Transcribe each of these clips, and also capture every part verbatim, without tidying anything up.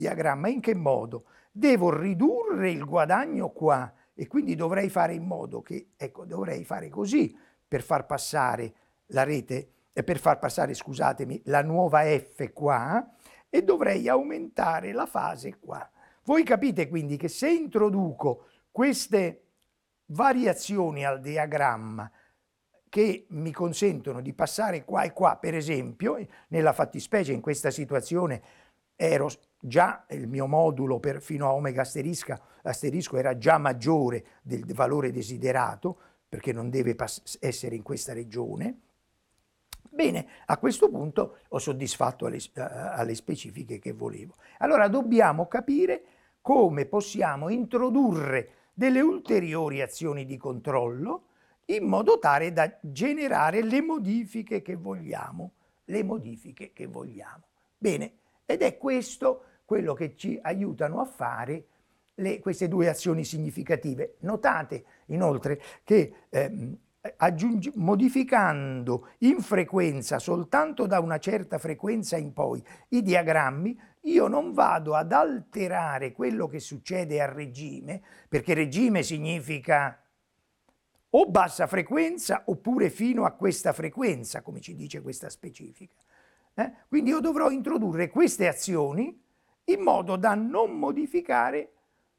diagramma. In che modo? Devo ridurre il guadagno qua e quindi dovrei fare in modo che, ecco, dovrei fare così per far passare la rete, eh, per far passare, scusatemi, la nuova F qua, e dovrei aumentare la fase qua. Voi capite quindi che se introduco queste variazioni al diagramma che mi consentono di passare qua e qua, per esempio, nella fattispecie in questa situazione ero già, il mio modulo per, fino a omega asterisca, asterisco era già maggiore del valore desiderato, perché non deve essere in questa regione. Bene, a questo punto ho soddisfatto alle, alle specifiche che volevo. Allora dobbiamo capire come possiamo introdurre delle ulteriori azioni di controllo in modo tale da generare le modifiche che vogliamo, le modifiche che vogliamo. Bene, ed è questo quello che ci aiutano a fare le, queste due azioni significative. Notate inoltre che ehm, Aggiungi, modificando in frequenza soltanto da una certa frequenza in poi i diagrammi, io non vado ad alterare quello che succede a regime, perché regime significa o bassa frequenza oppure fino a questa frequenza, come ci dice questa specifica. Eh? Quindi io dovrò introdurre queste azioni in modo da non modificare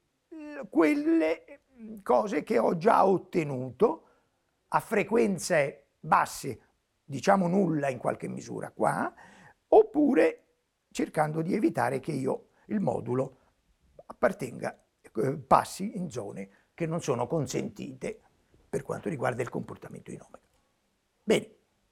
quelle cose che ho già ottenuto a frequenze basse, diciamo nulla in qualche misura qua, oppure cercando di evitare che io, il modulo, appartenga, eh, passi in zone che non sono consentite per quanto riguarda il comportamento in omega. Bene,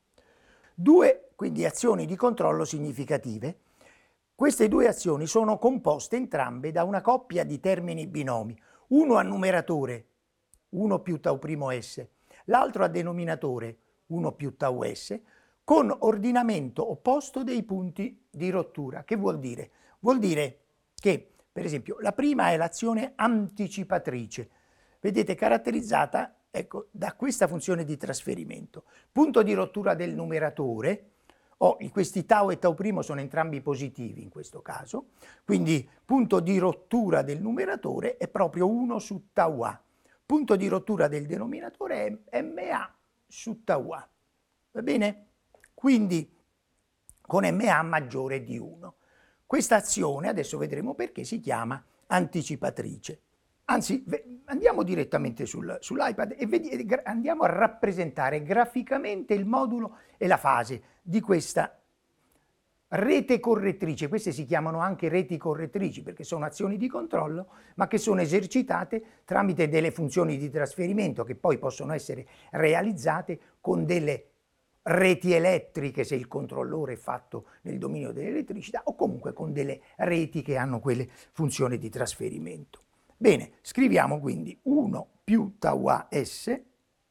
due quindi azioni di controllo significative. Queste due azioni sono composte entrambe da una coppia di termini binomi, uno a numeratore, uno più tau primo S, l'altro a denominatore, uno più tau S, con ordinamento opposto dei punti di rottura. Che vuol dire? Vuol dire che, per esempio, la prima è l'azione anticipatrice, vedete, caratterizzata, ecco, da questa funzione di trasferimento. Punto di rottura del numeratore, o oh, questi tau e tau primo sono entrambi positivi in questo caso, quindi punto di rottura del numeratore è proprio uno su tau A. Punto di rottura del denominatore è Ma su tau A, va bene? Quindi con Ma maggiore di uno. Questa azione, adesso vedremo perché, si chiama anticipatrice. Anzi, andiamo direttamente sul, sull'iPad e vedi, andiamo a rappresentare graficamente il modulo e la fase di questa rete correttrice. Queste si chiamano anche reti correttrici perché sono azioni di controllo, ma che sono esercitate tramite delle funzioni di trasferimento che poi possono essere realizzate con delle reti elettriche se il controllore è fatto nel dominio dell'elettricità, o comunque con delle reti che hanno quelle funzioni di trasferimento. Bene, scriviamo quindi uno più tau A S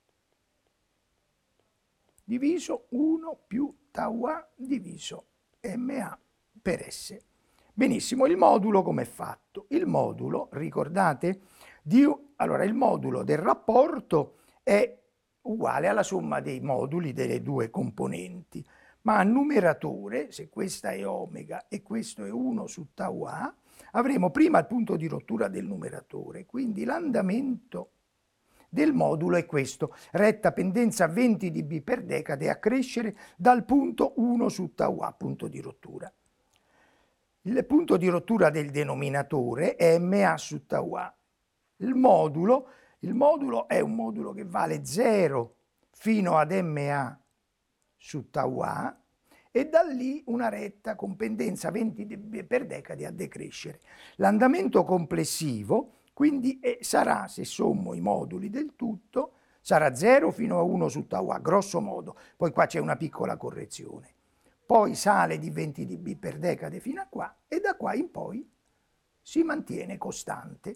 diviso uno più tau A diviso Ma per S. Benissimo, il modulo come è fatto? Il modulo, ricordate, di, allora il modulo del rapporto è uguale alla somma dei moduli delle due componenti, ma a numeratore, se questa è omega e questo è uno su tau A, avremo prima il punto di rottura del numeratore, quindi l'andamento del modulo è questo, retta pendenza venti dB per decade a crescere dal punto uno su tau A, punto di rottura. Il punto di rottura del denominatore è Ma su tau A. Il modulo, il modulo è un modulo che vale zero fino ad Ma su tau A, e da lì una retta con pendenza venti dB per decade a decrescere. L'andamento complessivo quindi eh, sarà, se sommo i moduli del tutto, sarà zero fino a uno su tau A, grosso modo, poi qua c'è una piccola correzione. Poi sale di venti dB per decade fino a qua e da qua in poi si mantiene costante.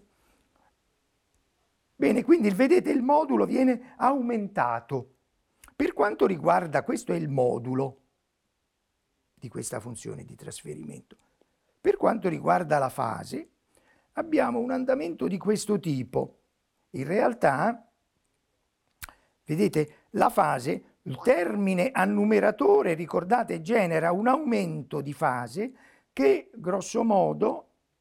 Bene, quindi vedete il modulo viene aumentato. Per quanto riguarda, questo è il modulo di questa funzione di trasferimento. Per quanto riguarda la fase, abbiamo un andamento di questo tipo. In realtà, vedete, la fase, il termine a numeratore, ricordate, genera un aumento di fase che, grosso modo,